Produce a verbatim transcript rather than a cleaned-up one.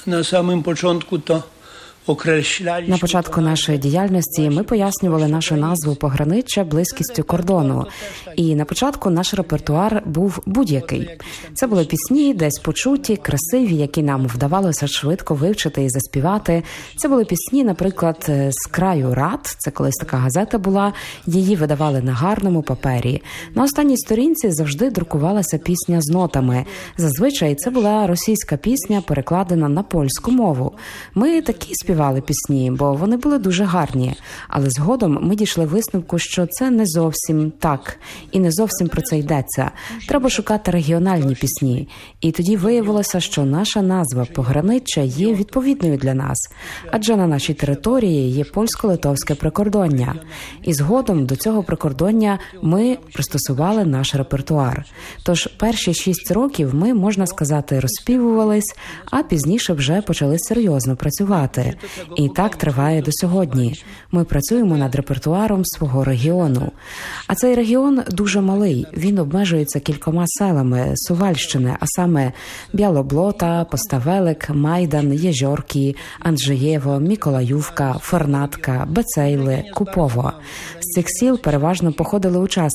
на самому початку то На початку нашої діяльності ми пояснювали нашу назву пограниччя близькістю кордону. І на початку наш репертуар був будь-який. Це були пісні, десь почуті, красиві, які нам вдавалося швидко вивчити і заспівати. Це були пісні, наприклад, «З краю рад», це колись така газета була, її видавали на гарному папері. На останній сторінці завжди друкувалася пісня з нотами. Зазвичай це була російська пісня, перекладена на польську мову. Ми такі співали пісні, бо вони були дуже гарні. Але згодом ми дійшли висновку, що це не зовсім так. І не зовсім про це йдеться. Треба шукати регіональні пісні. І тоді виявилося, що наша назва «Пограниччя» є відповідною для нас. Адже на нашій території є польсько-литовське прикордоння. І згодом до цього прикордоння ми пристосували наш репертуар. Тож перші шість років ми, можна сказати, розспівувались, а пізніше вже почали серйозно працювати. І так триває до сьогодні. Ми працюємо над репертуаром свого регіону. А цей регіон дуже малий. Він обмежується кількома селами Сувальщини, а саме Бялоблота, Поставелик, Майдан, Єжорки, Анджеєво, Миколаївка, Фернатка, Бецейли, Купово. З цих сіл переважно походили учасники